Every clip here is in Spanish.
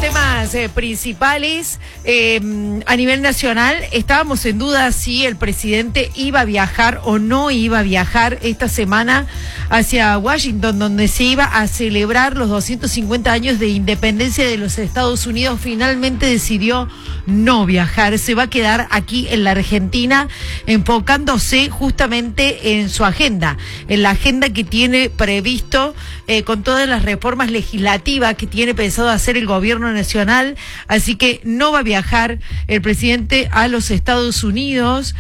temas principales a nivel nacional. Estábamos en duda si el presidente iba a viajar o no iba a viajar esta semana hacia Washington, donde se iba a celebrar los 250 años de independencia de los Estados Unidos. Finalmente decidió no viajar, se va a quedar aquí en la Argentina, enfocándose justamente en su agenda, en la agenda que tiene previsto con todas las reformas legislativas que tiene pensado hacer el gobierno nacional. Así que no va a viajar el presidente a los Estados Unidos.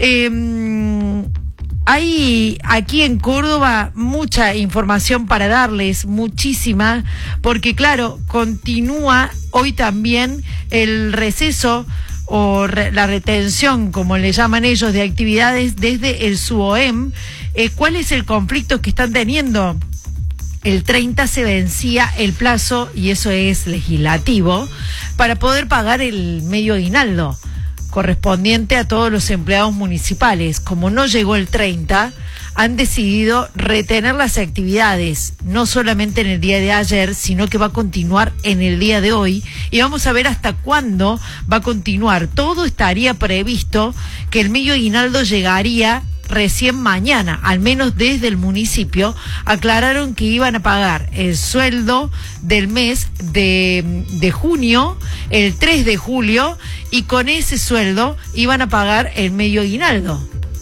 Hay aquí en Córdoba mucha información para darles, muchísima, porque claro, continúa hoy también el receso o la retención, como le llaman ellos, de actividades desde el SUOEM. ¿Cuál es el conflicto que están teniendo? El 30 se vencía el plazo, y eso es legislativo, para poder pagar el medio aguinaldo correspondiente a todos los empleados municipales. Como no llegó el 30, han decidido retener las actividades, no solamente en el día de ayer, sino que va a continuar en el día de hoy, y vamos a ver hasta cuándo va a continuar. Todo estaría previsto que el medio aguinaldo llegaría recién mañana, al menos desde el municipio. Aclararon que iban a pagar el sueldo del mes de junio, el 3 de julio, y con ese sueldo iban a pagar el medio aguinaldo.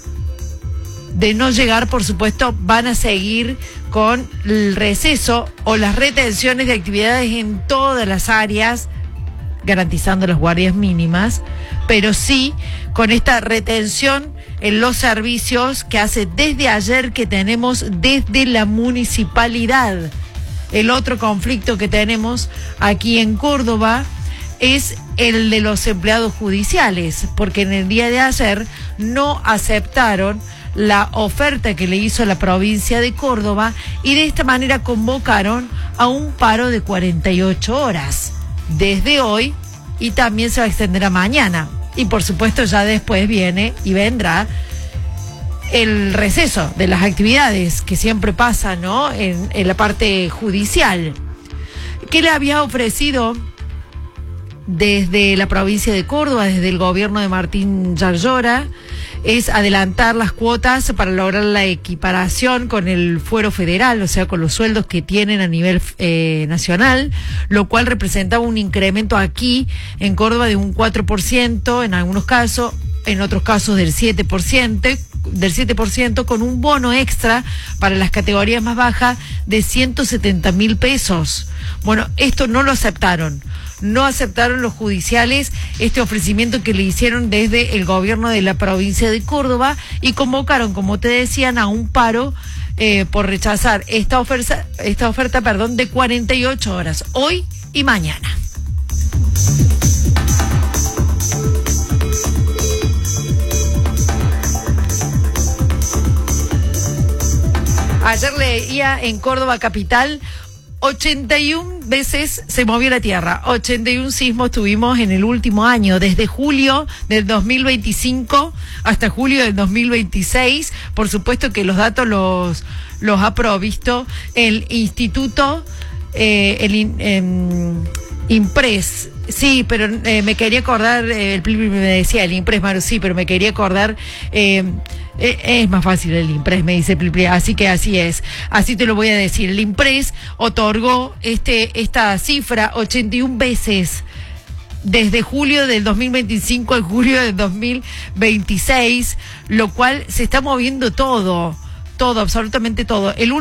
De no llegar, por supuesto, van a seguir con el receso o las retenciones de actividades en todas las áreas, garantizando las guardias mínimas, pero sí con esta retención en los servicios que hace desde ayer que tenemos desde la municipalidad. El otro conflicto que tenemos aquí en Córdoba es el de los empleados judiciales, porque en el día de ayer no aceptaron la oferta que le hizo la provincia de Córdoba, y de esta manera convocaron a un paro de 48 horas desde hoy, y también se va a extender a mañana. Y por supuesto ya después viene y vendrá el receso de las actividades que siempre pasa, ¿no?, en la parte judicial. ¿Qué le había ofrecido desde la provincia de Córdoba, desde el gobierno de Martín Yarlora? Es adelantar las cuotas para lograr la equiparación con el fuero federal, o sea, con los sueldos que tienen a nivel nacional, lo cual representaba un incremento aquí en Córdoba de un 4%, en algunos casos, en otros casos del 7%, con un bono extra para las categorías más bajas de 170.000 pesos. Bueno, esto no lo aceptaron. No aceptaron los judiciales este ofrecimiento que le hicieron desde el gobierno de la provincia de Córdoba, y convocaron, como te decían, a un paro por rechazar esta oferta de 48 horas, hoy y mañana. Ayer leía en Córdoba capital, 81 veces se movió la tierra, 81 sismos tuvimos en el último año, desde julio del 2025 hasta julio del 2026. Por supuesto que los datos los ha provisto el Instituto, Impres. Sí, pero me quería acordar, el Plipi me decía el Impres, Maru, sí, pero me quería acordar, es más fácil el Impres, me dice Plipi, así que así es, así te lo voy a decir. El Impres otorgó esta cifra 81 veces, desde julio del 2025 al julio del 2026, lo cual se está moviendo todo, absolutamente todo.